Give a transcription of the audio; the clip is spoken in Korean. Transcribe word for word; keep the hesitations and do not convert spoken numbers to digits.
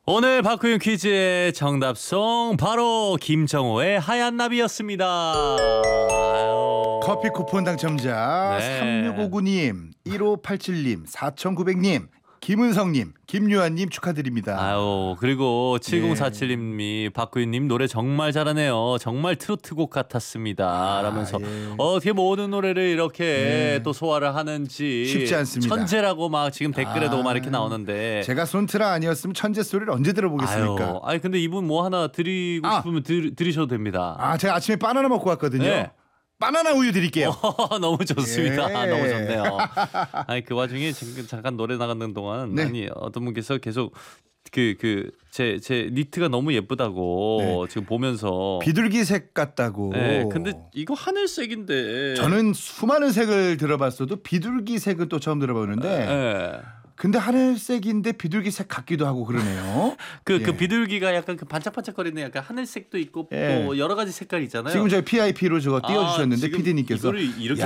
오늘 박구윤 퀴즈의 정답송 바로 김정호의 하얀 나비였습니다. 아유. 커피 쿠폰 당첨자 네. 삼육오구 님, 일오팔칠 님, 사천구백 님, 김은성님, 김유한님 축하드립니다. 아유, 그리고 칠공사칠 님이 박구윤님 노래 정말 잘하네요. 정말 트로트곡 같았습니다. 아, 라면서 예. 어떻게 모든 노래를 이렇게 네. 또 소화를 하는지 쉽지 않습니다. 천재라고 막 지금 댓글에도 아, 막 이렇게 나오는데 제가 손트라 아니었으면 천재 소리를 언제 들어보겠습니까? 아유, 아니 근데 이분 뭐 하나 드리고 아. 싶으면 드, 드리셔도 됩니다. 아, 제가 아침에 바나나 먹고 왔거든요. 네. 바나나 우유 드릴게요. 너무 좋습니다. 예. 너무 좋네요. 아니 그 와중에 지금 잠깐 노래 나가는 동안 네. 아니 어떤 분께서 계속 그 그 제 제 니트가 너무 예쁘다고 네. 지금 보면서 비둘기색 같다고. 네, 근데 이거 하늘색인데. 저는 수많은 색을 들어봤어도 비둘기색은 또 처음 들어보는데 네. 근데 하늘색인데 비둘기색 같기도 하고 그러네요. 그, 그 예. 비둘기가 약간 그 반짝반짝거리는 약간 하늘색도 있고 예. 또 여러 가지 색깔 있잖아요. 지금 저희 피아이피로 저거 아, 띄워주셨는데 지금 피디님께서 이거를 이렇게